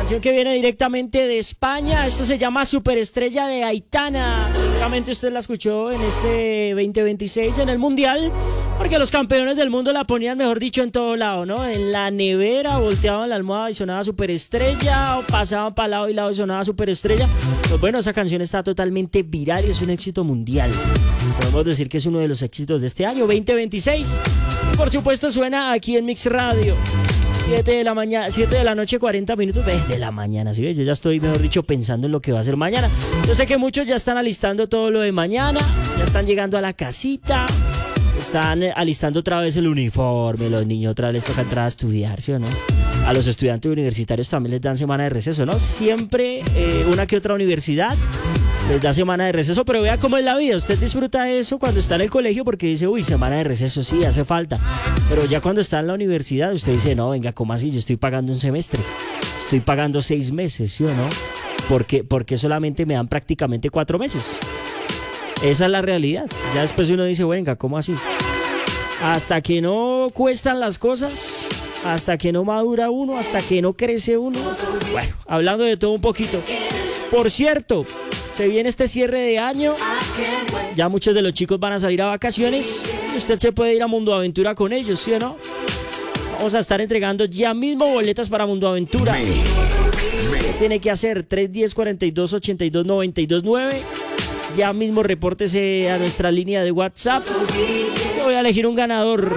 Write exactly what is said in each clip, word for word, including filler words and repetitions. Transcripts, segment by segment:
Canción que viene directamente de España. Esto se llama Superestrella de Aitana. Seguramente usted la escuchó en este veinte veintiséis en el Mundial, porque los campeones del mundo la ponían, mejor dicho, en todo lado, ¿no? En la nevera, volteaban la almohada y sonaba Superestrella, o pasaban para lado y lado y sonaba Superestrella. Pues bueno, esa canción está totalmente viral y es un éxito mundial. Podemos decir que es uno de los éxitos de este año, veinte veintiséis. Y por supuesto suena aquí en Mix Radio. siete de la mañana, siete de la noche, cuarenta minutos de la mañana, ¿sí ves? Yo ya estoy, mejor dicho, pensando en lo que va a ser mañana. Yo sé que muchos ya están alistando todo lo de mañana, ya están llegando a la casita, están alistando otra vez el uniforme, los niños otra vez les toca entrar a estudiar, ¿sí o no? A los estudiantes universitarios también les dan semana de receso, ¿no? Siempre eh, una que otra universidad les da semana de receso, pero vea cómo es la vida. Usted disfruta eso cuando está en el colegio porque dice, uy, semana de receso, sí, hace falta. Pero ya cuando está en la universidad, usted dice, no, venga, ¿cómo así? Yo estoy pagando un semestre, estoy pagando seis meses, ¿sí o no? Porque, porque solamente me dan prácticamente cuatro meses. Esa es la realidad. Ya después uno dice, venga, ¿cómo así? Hasta que no cuestan las cosas, hasta que no madura uno, hasta que no crece uno. Bueno, hablando de todo un poquito. Por cierto, se viene este cierre de año, ya muchos de los chicos van a salir a vacaciones y usted se puede ir a Mundo Aventura con ellos, ¿sí o no? Vamos a estar entregando ya mismo boletas para Mundo Aventura. ¿Qué tiene que hacer? tres uno cero, cuarenta y dos, ochenta y dos, noventa y dos nueve. Ya mismo repórtese a nuestra línea de WhatsApp. Yo voy a elegir un ganador.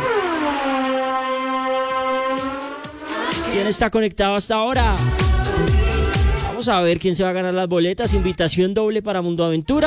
¿Quién está conectado hasta ahora? Vamos a ver quién se va a ganar las boletas. Invitación doble para Mundo Aventura,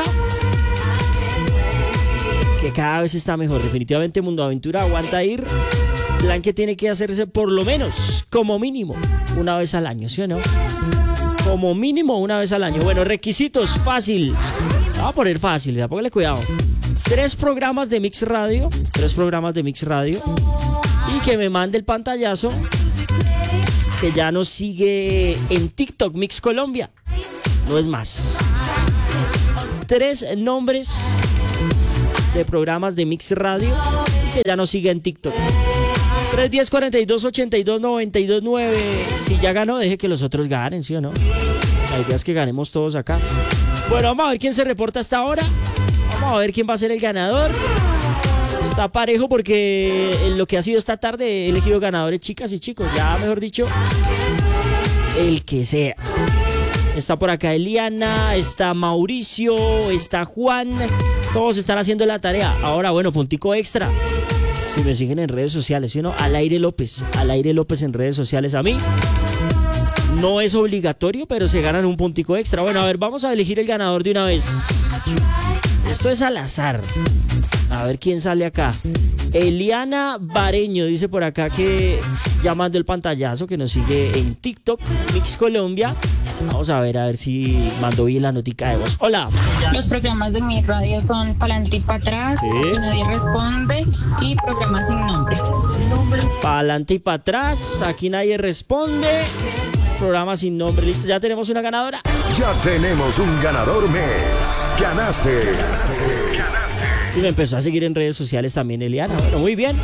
que cada vez está mejor. Definitivamente Mundo Aventura aguanta ir. Plan que tiene que hacerse por lo menos, como mínimo, una vez al año, ¿sí o no? Como mínimo una vez al año. Bueno, requisitos, fácil. Vamos a poner fácil, ya, póngale cuidado. Tres programas de Mix Radio. Tres programas de Mix Radio. Y que me mande el pantallazo que ya nos sigue en TikTok, Mix Colombia. No es más. Tres nombres de programas de Mix Radio que ya nos sigue en TikTok. tres uno cero, cuarenta y dos, ochenta y dos, noventa y dos nueve. Si ya ganó, deje que los otros ganen, ¿sí o no? La idea es que ganemos todos acá. Bueno, vamos a ver quién se reporta hasta ahora. Vamos a ver quién va a ser el ganador. Está parejo porque en lo que ha sido esta tarde he elegido ganadores chicas y chicos. Ya, mejor dicho, el que sea. Está por acá Eliana, está Mauricio, está Juan. Todos están haciendo la tarea. Ahora, bueno, puntico extra. Si me siguen en redes sociales, ¿sí o no? Al Aire López. Al Aire López en redes sociales. A mí no es obligatorio, pero se ganan un puntico extra. Bueno, a ver, vamos a elegir el ganador de una vez. Esto es al azar. A ver quién sale acá. Eliana Bareño dice por acá que ya mandó el pantallazo, que nos sigue en TikTok, Mix Colombia. Vamos a ver, a ver si mandó bien la notica de voz. Hola. Los programas de mi radio son Pa'lante y Pa' Atrás, ¿sí? Y Nadie Responde, y Programas Sin Nombre. Pa'lante y Pa' Atrás, Aquí Nadie Responde, Programa Sin Nombre. Listo, ya tenemos una ganadora. Ya tenemos un ganador, Mix. Ganaste. Ganaste. Y me empezó a seguir en redes sociales también Eliana. Bueno, muy bien.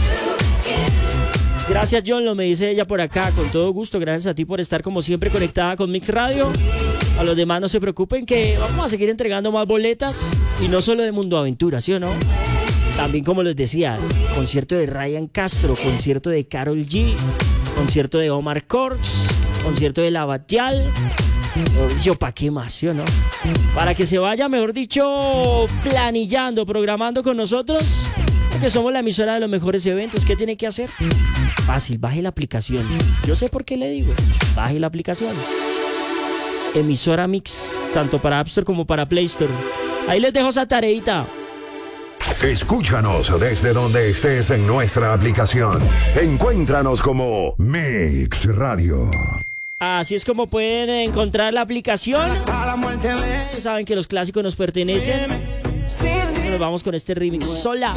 Gracias, John, lo me dice ella por acá, con todo gusto. Gracias a ti por estar como siempre conectada con Mix Radio. A los demás no se preocupen, que vamos a seguir entregando más boletas. Y no solo de Mundo Aventura, ¿sí o no? También, como les decía, concierto de Ryan Castro, concierto de Karol G, concierto de Omar Courtz, concierto de La Batial. Mejor dicho, ¿para qué más, sí o no? Para que se vaya, mejor dicho, planillando, programando con nosotros, porque somos la emisora de los mejores eventos. ¿Qué tiene que hacer? Fácil, baje la aplicación. Yo sé por qué le digo. Baje la aplicación. Emisora Mix, tanto para App Store como para Play Store. Ahí les dejo esa tareita. Escúchanos desde donde estés en nuestra aplicación. Encuéntranos como Mix Radio. Así es como pueden encontrar la aplicación. Saben que los clásicos nos pertenecen. Nos vamos con este remix sola.